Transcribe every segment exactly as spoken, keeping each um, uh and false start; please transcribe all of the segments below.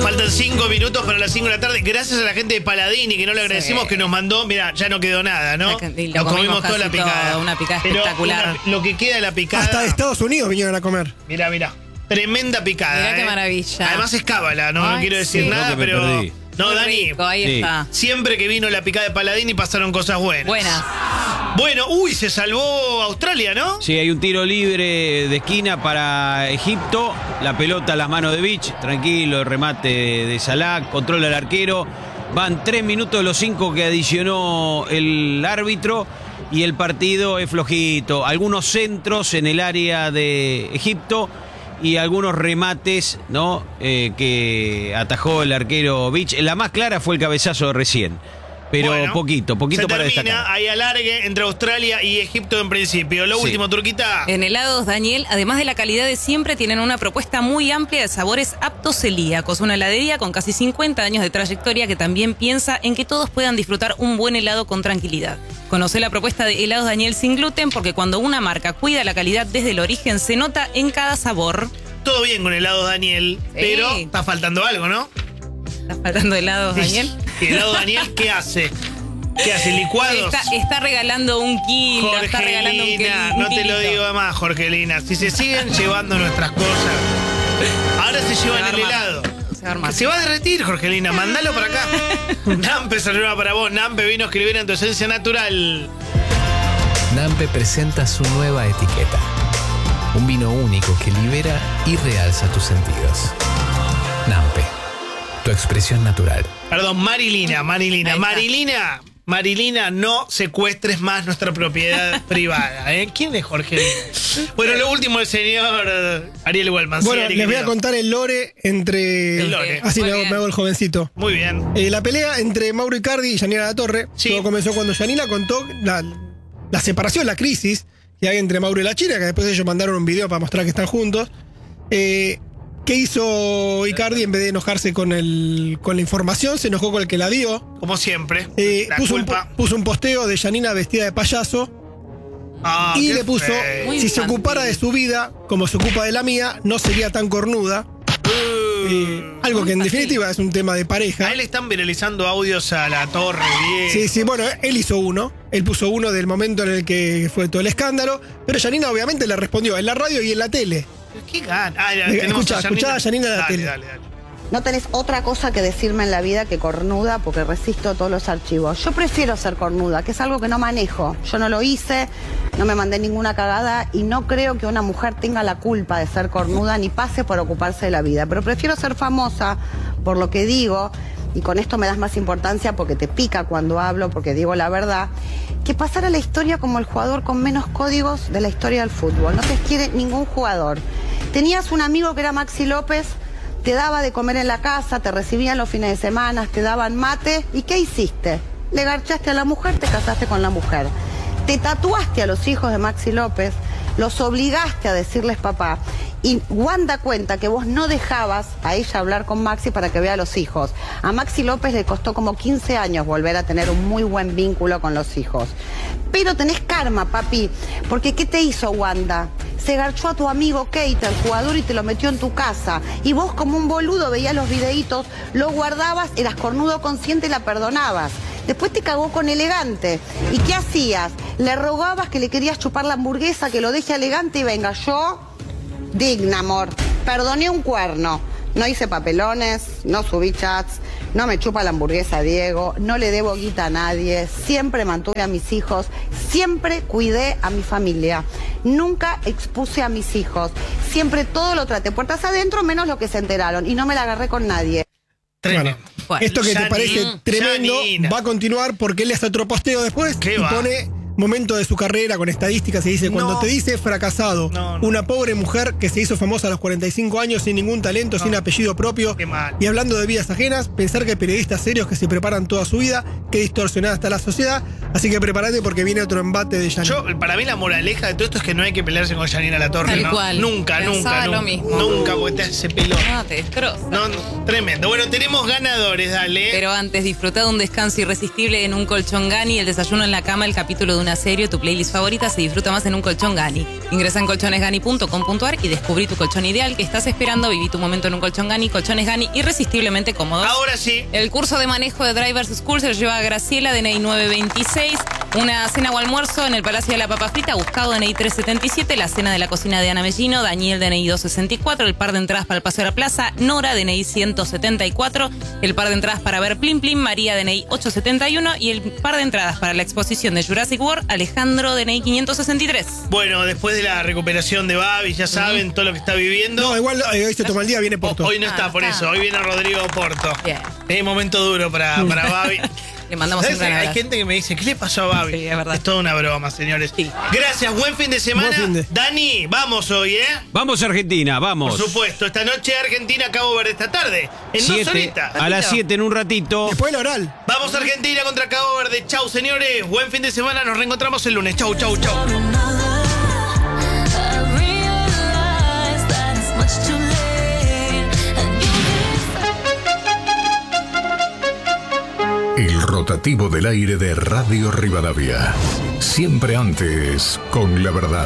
Faltan cinco minutos para las cinco de la tarde. Gracias a la gente de Paladini, que no le agradecimos, sí. que nos mandó. Mira, ya no quedó nada, ¿no? Lo comimos, comimos toda la picada. Todo, una picada Pero espectacular. Una, lo que queda de la picada. Hasta de Estados Unidos vinieron a comer. Mira, mira. Tremenda picada. Mirá ¿eh? qué maravilla. Además es cábala, no, Ay, no quiero decir sí. nada, No, que me pero. perdí. No, Muy Dani. rico, ahí Sí. está. Siempre que vino la picada de Paladini pasaron cosas buenas. Buenas. Bueno, uy, se salvó Australia, ¿no? Sí, hay un tiro libre de esquina para Egipto. La pelota a las manos de Beach. Tranquilo, el remate de Salah. Controla el arquero. Van tres minutos de los cinco que adicionó el árbitro. Y el partido es flojito. Algunos centros en el área de Egipto. Y algunos remates, ¿no? Eh, que atajó el arquero Beach. La más clara fue el cabezazo de recién. Pero Bueno, poquito, poquito se para termina, destacar. hay alargue entre Australia y Egipto en principio. Lo Sí. último, Turquita. En helados, Daniel, además de la calidad de siempre, tienen una propuesta muy amplia de sabores aptos celíacos. Una heladería con casi cincuenta años de trayectoria que también piensa en que todos puedan disfrutar un buen helado con tranquilidad. Conoce la propuesta de helados Daniel sin gluten, porque cuando una marca cuida la calidad desde el origen, se nota en cada sabor. Todo bien con helado Daniel, Sí. pero está faltando algo, ¿no? ¿Está faltando helados, Daniel? ¿Y helado Daniel qué hace? ¿Qué hace? ¿Licuados? Está, está regalando un kilo, está regalando un, Jorgelina, un no te lo kilito. digo más, Jorgelina. Si se siguen llevando nuestras cosas, ahora se llevan va a el armar. helado. Se va a armar. Se va a derretir, Jorgelina. Mandalo para acá. Nampe saluda para vos. Nampe vino a escribir en tu esencia natural. Nampe presenta su nueva etiqueta. Un vino único que libera y realza tus sentidos. Nampe, tu expresión natural. Perdón, Marilina, Marilina. Ahí está. Marilina, Marilina, no secuestres más nuestra propiedad privada. ¿eh? ¿Quién es Jorgelina? Bueno, lo último, el señor eh, Ariel Wellman. Bueno, Sí, Ari, les voy a querido. contar el lore entre... El lore. Así Muy me hago, bien. me hago el jovencito. Muy bien. Eh, la pelea entre Mauro Icardi y Yanina Latorre. Sí. Todo comenzó cuando Yanina contó la, la separación, la crisis que hay entre Mauro y la China, que después ellos mandaron un video para mostrar que están juntos. Eh, ¿Qué hizo Icardi? En vez de enojarse con, el, con la información, se enojó con el que la dio. Como siempre. Eh, la puso, un, culpa. puso un posteo de Yanina vestida de payaso Ah, y qué le puso, feo. Muy si se infantil. ocupara de su vida como se ocupa de la mía, no sería tan cornuda. Eh, algo que en Muy definitiva es un tema de A pareja. él le están viralizando audios a la torre, bien. Sí, sí, bueno, él hizo uno. Él puso uno del momento en el que fue todo el escándalo. Pero Yanina obviamente le respondió en la radio y en la tele. ¿Qué gana? Ah, ya, Eh, tenemos escuchá, escuchá a Yanina de la dale, tele. Dale, dale. No tenés otra cosa que decirme en la vida que cornuda porque resisto todos los archivos. Yo prefiero ser cornuda, que es algo que no manejo. Yo no lo hice, no me mandé ninguna cagada y no creo que una mujer tenga la culpa de ser cornuda ni pase por ocuparse de la vida. Pero prefiero ser famosa por lo que digo, y con esto me das más importancia porque te pica cuando hablo, porque digo la verdad, que pasar a la historia como el jugador con menos códigos de la historia del fútbol. No te quiere ningún jugador. Tenías un amigo que era Maxi López, te daba de comer en la casa, te recibían los fines de semana, te daban mate. ¿Y qué hiciste? Le garchaste a la mujer, te casaste con la mujer. Te tatuaste a los hijos de Maxi López, los obligaste a decirles papá. Y Wanda cuenta que vos no dejabas a ella hablar con Maxi para que vea a los hijos. A Maxi López le costó como quince años volver a tener un muy buen vínculo con los hijos. Pero tenés karma, papi, porque ¿qué te hizo Wanda? Se garchó a tu amigo Kate, el jugador, y te lo metió en tu casa. Y vos, como un boludo, veías los videitos, lo guardabas, eras cornudo consciente y la perdonabas. Después te cagó con Elegante. ¿Y qué hacías? Le rogabas que le querías chupar la hamburguesa, que lo deje Elegante y venga. Yo, digna, amor, perdoné un cuerno. No hice papelones, no subí chats, no me chupa la hamburguesa Diego, no le debo guita a nadie, siempre mantuve a mis hijos, siempre cuidé a mi familia, nunca expuse a mis hijos, siempre todo lo traté puertas adentro menos lo que se enteraron y no me la agarré con nadie. Tremendo. Bueno, Esto que te Yanina, parece tremendo Yanina. va a continuar porque él hace otro posteo después ¿Qué y va? pone momento de su carrera con estadísticas y dice, cuando No. te dice fracasado, No, no. una pobre mujer que se hizo famosa a los cuarenta y cinco años sin ningún talento, sin apellido propio, Qué mal. y hablando de vidas ajenas, pensar que hay periodistas serios que se preparan toda su vida, qué distorsionada está la sociedad, así que prepárate porque viene otro embate de Yanina. Yo, para mí la moraleja de todo esto es que no hay que pelearse con Yanina Latorre, Tal ¿no? cual. Nunca, Pensaba nunca, lo nunca. mismo. Nunca, porque te hace pelota. No, te destroza. No, no, tremendo. Bueno, tenemos ganadores, dale. Pero antes, disfruta de un descanso irresistible en un colchón Gani, el desayuno en la cama, el capítulo de una una serie o tu playlist favorita se disfruta más en un colchón Gani. Ingresa en colchones gani punto com punto a r y descubrí tu colchón ideal que estás esperando. Viví tu momento en un colchón Gani. Colchones Gani, irresistiblemente cómodos. Ahora sí. El curso de manejo de Drivers School se lo lleva a Graciela, D N I nueve veintiséis. Una cena o almuerzo en el Palacio de la Papa Frita, Buscado, D N I trescientos setenta y siete. La cena de la cocina de Ana Mellino, Daniel, D N I doscientos sesenta y cuatro. El par de entradas para el Paseo de la Plaza, Nora, D N I ciento setenta y cuatro. El par de entradas para ver Plim Plim, María, D N I ochocientos setenta y uno. Y el par de entradas para la exposición de Jurassic World, Alejandro, D N I quinientos sesenta y tres. Bueno, después de la recuperación de Babi, ya saben todo lo que está viviendo. No, igual eh, hoy se toma el día, viene Porto. Hoy no está, Ah, por está. eso. Hoy viene Rodrigo Porto. Bien. Es momento duro para, para Babi. Le mandamos un ¿Sabes? gran Hay abrazo. gente que me dice, ¿qué le pasó a Babi? Sí, es verdad. toda una broma, señores. Sí. Gracias, buen fin de semana. Buen fin de. Dani, vamos hoy, ¿eh? Vamos Argentina, vamos. Por supuesto, esta noche Argentina, Cabo Verde, esta tarde. En dos Siete, horitas. a las siete en un ratito. Después el oral. Vamos Argentina contra Cabo Verde. Chau, señores. Buen fin de semana. Nos reencontramos el lunes. Chau, chau, chau. El rotativo del aire de Radio Rivadavia. Siempre antes con la verdad.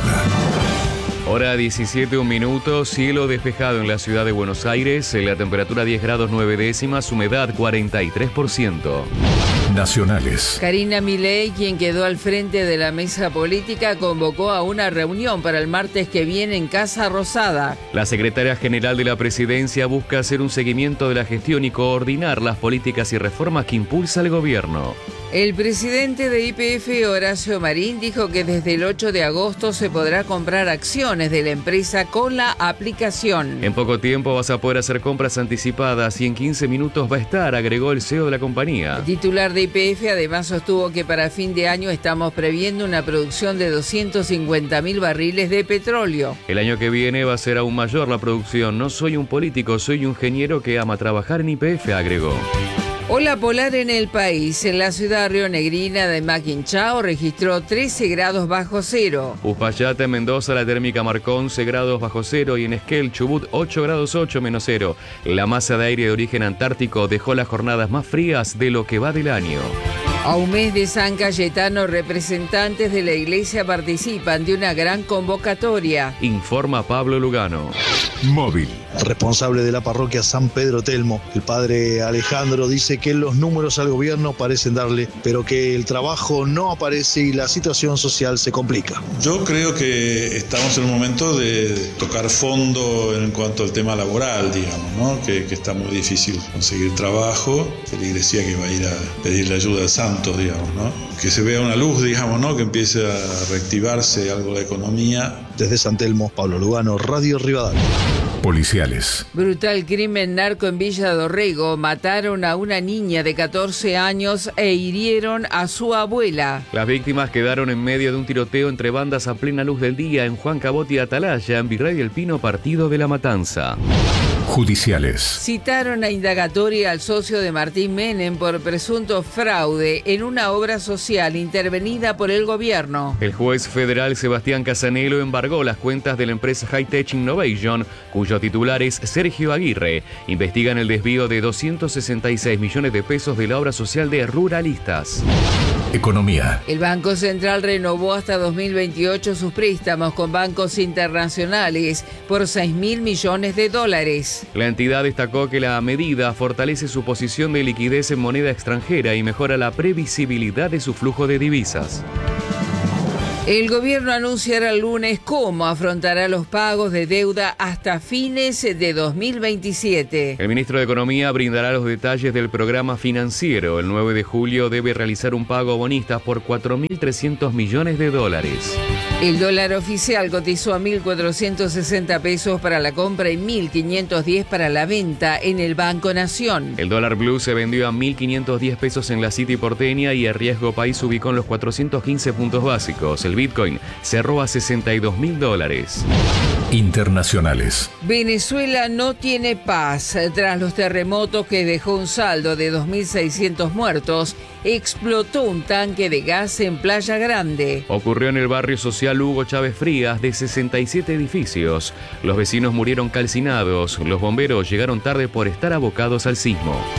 Hora diecisiete, un minuto, cielo despejado en la ciudad de Buenos Aires, la temperatura diez grados nueve décimas, humedad cuarenta y tres por ciento. Nacionales. Karina Milei, quien quedó al frente de la mesa política, convocó a una reunión para el martes que viene en Casa Rosada. La secretaria general de la presidencia busca hacer un seguimiento de la gestión y coordinar las políticas y reformas que impulsa el gobierno. El presidente de Y P F, Horacio Marín, dijo que desde el ocho de agosto se podrá comprar acciones de la empresa con la aplicación. En poco tiempo vas a poder hacer compras anticipadas y en quince minutos va a estar, agregó el C E O de la compañía. El titular de Y P F además sostuvo que para fin de año estamos previendo una producción de doscientos cincuenta mil barriles de petróleo. El año que viene va a ser aún mayor la producción. No soy un político, soy un ingeniero que ama trabajar en Y P F, agregó. Ola polar en el país. En la ciudad rionegrina de Maquinchao registró trece grados bajo cero. Uspallata, en Mendoza, la térmica marcó once grados bajo cero y en Esquel, Chubut, ocho grados ocho menos cero. La masa de aire de origen antártico dejó las jornadas más frías de lo que va del año. A un mes de San Cayetano, representantes de la iglesia participan de una gran convocatoria. Informa Pablo Lugano. Móvil. Responsable de la parroquia San Pedro Telmo, el padre Alejandro, dice que los números al gobierno parecen darle, pero que el trabajo no aparece y la situación social se complica. Yo creo que estamos en un momento de tocar fondo en cuanto al tema laboral, digamos, ¿no? Que, que está muy difícil conseguir trabajo. La iglesia que va a ir a pedirle ayuda a santos, digamos, ¿no? Que se vea una luz, digamos, ¿no? Que empiece a reactivarse algo la economía. Desde San Telmo, Pablo Lugano, Radio Rivadavia. Policiales. Brutal crimen narco en Villa Dorrego. Mataron a una niña de catorce años e hirieron a su abuela. Las víctimas quedaron en medio de un tiroteo entre bandas a plena luz del día en Juan Cabot y Atalaya, en Virrey del Pino, partido de La Matanza. Judiciales. Citaron a indagatoria al socio de Martín Menem por presunto fraude en una obra social intervenida por el gobierno. El juez federal Sebastián Casanelo embargó las cuentas de la empresa High Tech Innovation, cuyo titular es Sergio Aguirre. Investigan el desvío de doscientos sesenta y seis millones de pesos de la obra social de Ruralistas. Economía. El Banco Central renovó hasta dos mil veintiocho sus préstamos con bancos internacionales por seis mil millones de dólares. La entidad destacó que la medida fortalece su posición de liquidez en moneda extranjera y mejora la previsibilidad de su flujo de divisas. El gobierno anunciará el lunes cómo afrontará los pagos de deuda hasta fines de dos mil veintisiete. El ministro de Economía brindará los detalles del programa financiero. El nueve de julio debe realizar un pago a bonistas por cuatro mil trescientos millones de dólares. El dólar oficial cotizó a mil cuatrocientos sesenta pesos para la compra y mil quinientos diez para la venta en el Banco Nación. El dólar blue se vendió a mil quinientos diez pesos en la City porteña y el riesgo país se ubicó en los cuatrocientos quince puntos básicos. El Bitcoin cerró a sesenta y dos mil dólares. Internacionales. Venezuela no tiene paz. Tras los terremotos que dejó un saldo de dos mil seiscientos muertos, explotó un tanque de gas en Playa Grande. Ocurrió en el barrio social Hugo Chávez Frías de sesenta y siete edificios. Los vecinos murieron calcinados. Los bomberos llegaron tarde por estar abocados al sismo.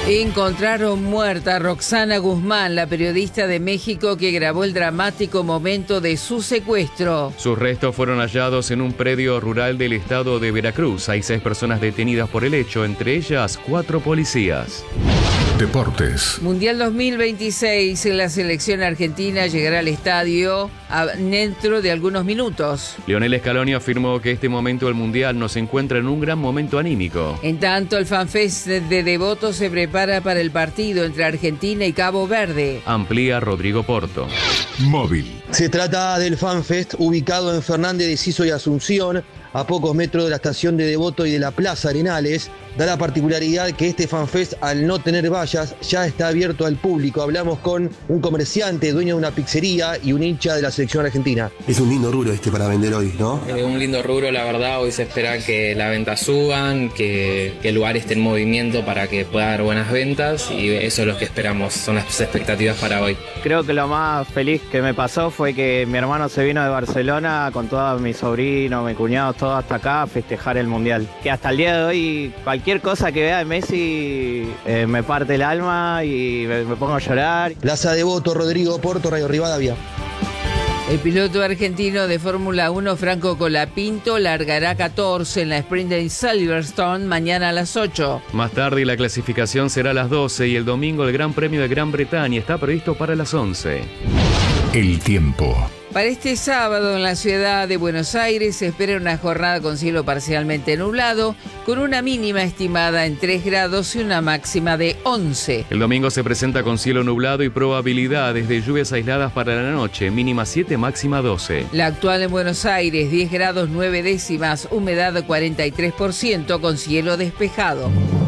Encontraron muerta a Roxana Guzmán, la periodista de México que grabó el dramático momento de su secuestro. Sus restos fueron hallados en un predio rural del estado de Veracruz. Hay seis personas detenidas por el hecho, entre ellas cuatro policías. Deportes. Mundial dos mil veintiséis, la selección argentina llegará al estadio a, dentro de algunos minutos. Lionel Scaloni afirmó que este momento del Mundial nos encuentra en un gran momento anímico. En tanto, el FanFest de Devoto se prepara para el partido entre Argentina y Cabo Verde. Amplía Rodrigo Porto. Móvil. Se trata del FanFest ubicado en Fernández de Siso y Asunción, a pocos metros de la estación de Devoto y de la Plaza Arenales. Da la particularidad que este FanFest, al no tener vallas, ya está abierto al público. Hablamos con un comerciante, dueño de una pizzería y un hincha de la selección argentina. Es un lindo rubro este para vender hoy, ¿no? Es un lindo rubro, la verdad. Hoy se espera que las ventas suban, que, que el lugar esté en movimiento para que pueda dar buenas ventas, y eso es lo que esperamos, son las expectativas para hoy. Creo que lo más feliz que me pasó fue que mi hermano se vino de Barcelona con todos mis sobrinos, mis cuñados, todo hasta acá a festejar el Mundial. Que hasta el día de hoy cualquier cosa que vea de Messi eh, me parte el alma y me, me pongo a llorar. Plaza Devoto, Rodrigo Porto, Radio Rivadavia. El piloto argentino de Fórmula uno, Franco Colapinto, largará catorce en la sprint de Silverstone mañana a las ocho. Más tarde la clasificación será a las doce y el domingo el Gran Premio de Gran Bretaña está previsto para las once. El tiempo. Para este sábado en la ciudad de Buenos Aires se espera una jornada con cielo parcialmente nublado, con una mínima estimada en tres grados y una máxima de once. El domingo se presenta con cielo nublado y probabilidades de lluvias aisladas para la noche, mínima siete, máxima doce. La actual en Buenos Aires, diez grados nueve décimas, humedad cuarenta y tres por ciento, con cielo despejado.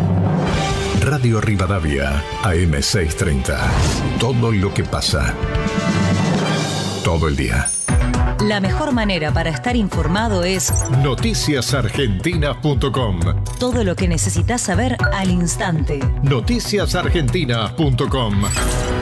Radio Rivadavia, A M seiscientos treinta. Todo lo que pasa. Todo el día. La mejor manera para estar informado es noticias argentinas punto com. Todo lo que necesitas saber al instante. noticias argentinas punto com.